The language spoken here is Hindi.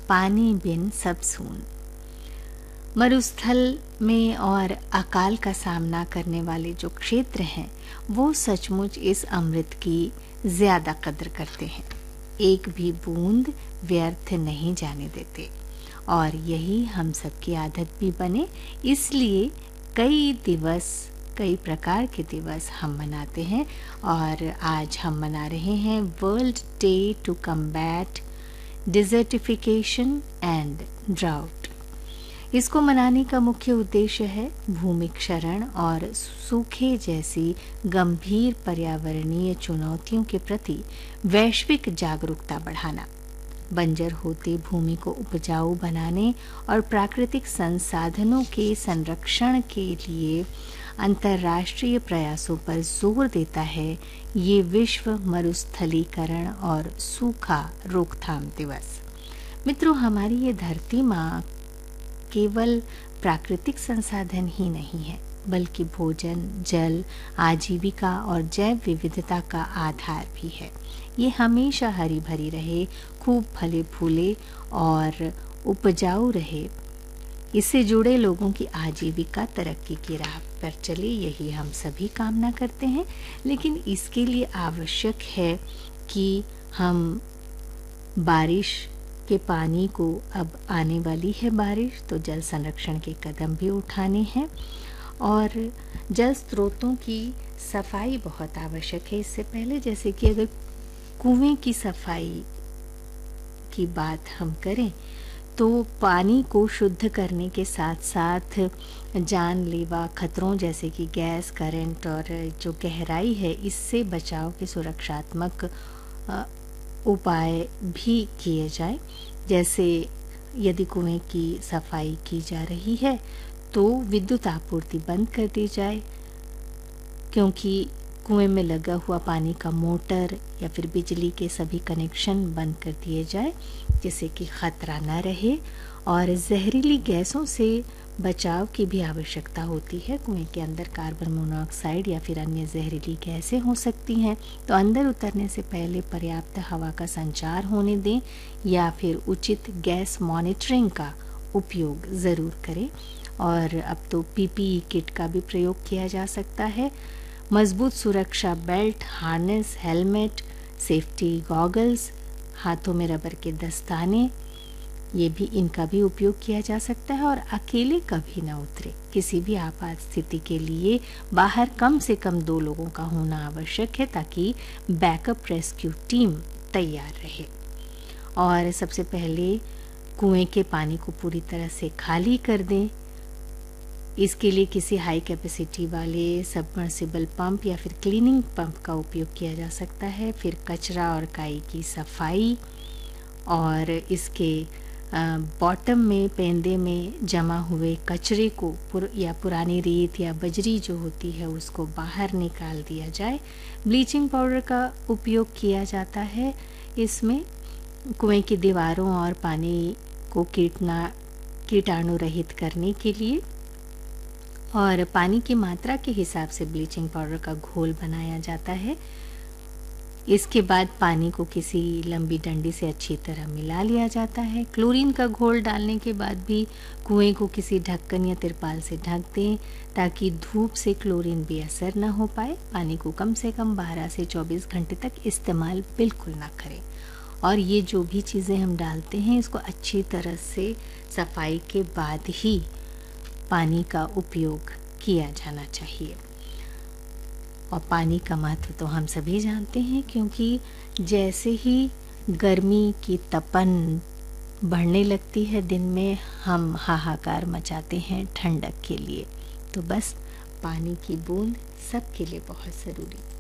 पानी बिन सब सून। मरुस्थल में और अकाल का सामना करने वाले जो क्षेत्र हैं वो सचमुच इस अमृत की ज्यादा कद्र करते हैं, एक भी बूंद व्यर्थ नहीं जाने देते। और यही हम सबकी आदत भी बने, इसलिए कई प्रकार के दिवस हम मनाते हैं। और आज हम मना रहे हैं world day to combat desertification and drought. इसको मनाने का मुख्य उद्देश्य है भूमि क्षरण और सूखे जैसी गंभीर पर्यावरणीय चुनौतियों के प्रति वैश्विक जागरूकता बढ़ाना, बंजर होती भूमि को उपजाऊ बनाने और प्राकृतिक संसाधनों के संरक्षण के लिए अंतर्राष्ट्रीय प्रयासों पर जोर देता है ये विश्व मरुस्थलीकरण और सूखा रोकथाम दिवस। मित्रों, हमारी ये धरती माँ केवल प्राकृतिक संसाधन ही नहीं है, बल्कि भोजन, जल, आजीविका और जैव विविधता का आधार भी है। ये हमेशा हरी भरी रहे, खूब फले फूले और उपजाऊ रहे, इससे जुड़े लोगों की आजीविका तरक्की की राह पर चले, यही हम सभी कामना करते हैं। लेकिन इसके लिए आवश्यक है कि हम बारिश के पानी को, अब आने वाली है बारिश, तो जल संरक्षण के कदम भी उठाने हैं और जल स्रोतों की सफाई बहुत आवश्यक है। इससे पहले जैसे कि अगर कुएं की सफाई की बात हम करें तो पानी को शुद्ध करने के साथ साथ जानलेवा खतरों जैसे कि गैस, करंट और जो गहराई है, इससे बचाव के सुरक्षात्मक उपाय भी किए जाए। जैसे यदि कुएं की सफाई की जा रही है तो विद्युत आपूर्ति बंद कर दी जाए, क्योंकि कुएं में लगा हुआ पानी का मोटर या फिर बिजली के सभी कनेक्शन बंद कर दिए जाए, जिससे कि खतरा न रहे। और जहरीली गैसों से बचाव की भी आवश्यकता होती है। कुएं के अंदर कार्बन मोनोऑक्साइड या फिर अन्य जहरीली गैसें हो सकती हैं, तो अंदर उतरने से पहले पर्याप्त हवा का संचार होने दें या फिर उचित गैस मॉनिटरिंग का उपयोग ज़रूर करें। और अब तो पीपीई किट का भी प्रयोग किया जा सकता है। मजबूत सुरक्षा belt, harness, helmet, safety goggles, हाथों में रबर के दस्ताने, ये भी इनका भी उपयोग किया जा सकता है। और अकेले कभी ना उतरे, किसी भी आपात स्थिति के लिए बाहर कम से कम 2 लोगों का होना आवश्यक है, ताकि बैकअप रेस्क्यू टीम तैयार रहे। और सबसे पहले कुएं के पानी को पूरी तरह से खाली कर दें। इसके लिए किसी हाई कैपेसिटी वाले सबमर्सिबल पंप या फिर क्लीनिंग पंप का उपयोग किया जा सकता है। फिर कचरा और काई की सफाई, और इसके बॉटम में, पेंदे में जमा हुए कचरे को या पुरानी रेत या बजरी जो होती है उसको बाहर निकाल दिया जाए। ब्लीचिंग पाउडर का उपयोग किया जाता है इसमें कुएं की दीवारों और पानी को कीटाणु रहित करने के लिए। और पानी की मात्रा के हिसाब से ब्लीचिंग पाउडर का घोल बनाया जाता है। इसके बाद पानी को किसी लंबी डंडी से अच्छी तरह मिला लिया जाता है। क्लोरीन का घोल डालने के बाद भी कुएं को किसी ढक्कन या तिरपाल से ढक दें, ताकि धूप से क्लोरीन बेअसर न हो पाए। पानी को कम से कम 12 से 24 घंटे तक इस्तेमाल बिल्कुल ना करें। और ये जो भी चीज़ें हम डालते हैं, इसको अच्छी तरह से सफाई के बाद ही पानी का उपयोग किया जाना चाहिए। और पानी का महत्व तो हम सभी जानते हैं, क्योंकि जैसे ही गर्मी की तपन बढ़ने लगती है दिन में, हम हाहाकार मचाते हैं ठंडक के लिए। तो बस पानी की बूंद सबके लिए बहुत ज़रूरी है।